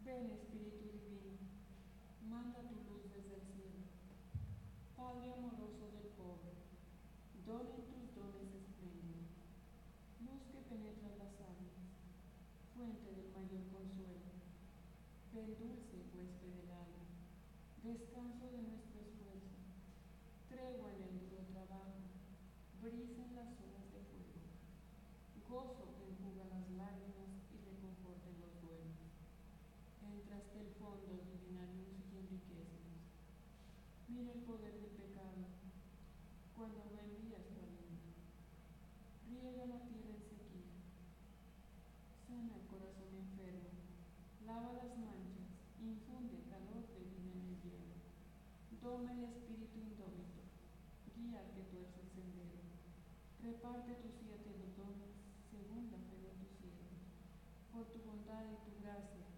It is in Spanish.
Ven Espíritu Divino, manda tu luz desde el cielo. Padre amoroso del pobre, dona en tus dones espléndidos, luz que penetra las almas, fuente del mayor consuelo. Ven dulce huésped del alma, descanso de nuestro esfuerzo, tregua en el duro trabajo, brisa en las olas de fuego, gozo que enjuga las lágrimas y reconforta en los duelos. Entra hasta el fondo, divina luz, y enriquecenos. Mira el poder del pecado cuando no envías tu aliento. Riega la tierra en sequía, sana el corazón enfermo, lava las manchas, infunde calor de vida en el hielo. Doma el espíritu indómito, guía al que tuerce el sendero. Reparte tus 7 dones según la fe de tus siervos. Por tu bondad y tu gracia,